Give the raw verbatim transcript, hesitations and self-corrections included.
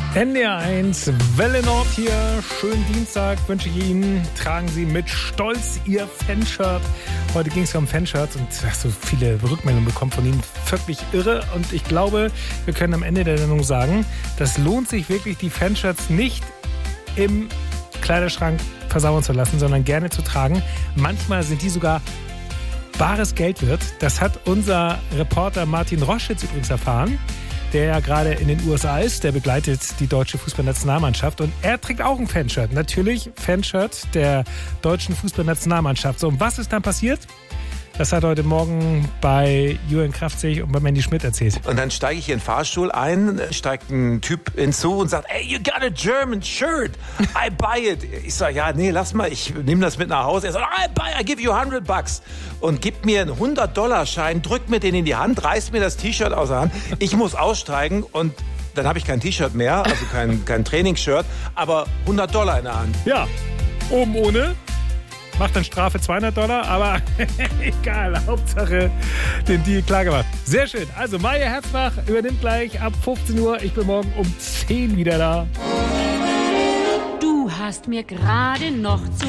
N D R eins, Welle Nord hier. Schönen Dienstag wünsche ich Ihnen. Tragen Sie mit Stolz Ihr Fanshirt. Heute ging es ja um Fanshirts und so viele Rückmeldungen bekommen von Ihnen. Wirklich irre. Und ich glaube, wir können am Ende der Sendung sagen, das lohnt sich wirklich, die Fanshirts nicht im Kleiderschrank versauen zu lassen, sondern gerne zu tragen. Manchmal sind die sogar bares Geld wert. Das hat unser Reporter Martin Roschitz übrigens erfahren, der ja gerade in den U S A ist, der begleitet die deutsche Fußballnationalmannschaft und er trägt auch ein Fanshirt. Natürlich Fanshirt der deutschen Fußballnationalmannschaft. So, und was ist dann passiert? Das hat heute Morgen bei Julian Kraftzig und bei Mandy Schmidt erzählt. Und dann steige ich in den Fahrstuhl ein, steigt ein Typ hinzu und sagt, hey, you got a German shirt, I buy it. Ich sage, ja, nee, lass mal, ich nehme das mit nach Hause. Er sagt, I buy, I give you hundred bucks. Und gibt mir einen hundert-Dollar-Schein, drückt mir den in die Hand, reißt mir das T-Shirt aus der Hand. Ich muss aussteigen und dann habe ich kein T-Shirt mehr, also kein, kein Trainingsshirt, aber hundert Dollar in der Hand. Ja, oben ohne. Macht dann Strafe zweihundert Dollar, aber egal, Hauptsache den Deal klar gemacht. Sehr schön. Also Maja Herzbach übernimmt gleich ab fünfzehn Uhr. Ich bin morgen um zehn wieder da. Du hast mir gerade noch zu